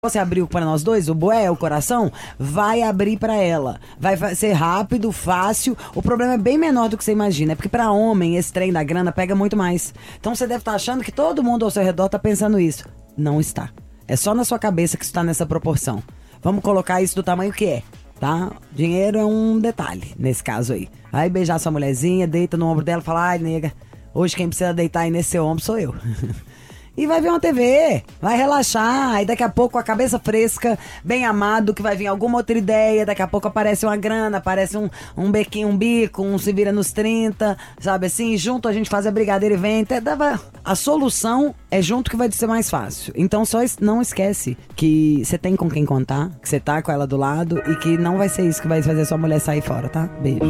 Você abriu para nós dois, o bué, o coração, vai abrir para ela. Vai ser rápido, fácil. O problema é bem menor do que você imagina. É porque para homem, esse trem da grana pega muito mais. Então você deve estar achando que todo mundo ao seu redor está pensando isso. Não está. É só na sua cabeça que isso está nessa proporção. Vamos colocar isso do tamanho que é, tá? Dinheiro é um detalhe, nesse caso aí. Vai beijar sua mulherzinha, deita no ombro dela e fala: ai, nega, hoje quem precisa deitar aí nesse seu ombro sou eu. E vai ver uma TV, vai relaxar, aí daqui a pouco com a cabeça fresca, bem amado, que vai vir alguma outra ideia, daqui a pouco aparece uma grana, aparece um bequinho, um bico, um se vira nos 30, sabe assim, junto a gente faz a brigadeira e vem, a solução é junto que vai ser mais fácil. Então só não esquece que você tem com quem contar, que você tá com ela do lado e que não vai ser isso que vai fazer sua mulher sair fora, tá? Beijo.